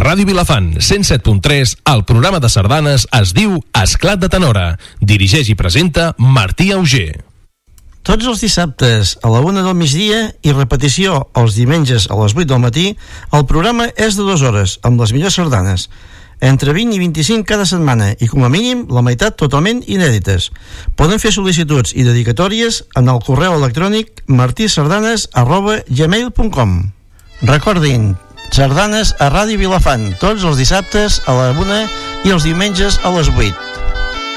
Ràdio Vilafant 107.3, el programa de sardanes es diu Esclat de Tenora. Dirigeix i presenta Martí Auger. Tots els dissabtes a la 1 del migdia i repetició els diumenges a les 8 del matí, el programa és de 2 hores, amb les millors sardanes. Entre 20 i 25 cada setmana i com a mínim la meitat totalment inèdites. Poden fer sol·licituds i dedicatòries en el correu electrònic martisardanes@gmail.com. Recordin, sardanes a Ràdio Vilafant, tots els dissabtes a la 1 i els diumenges a les 8.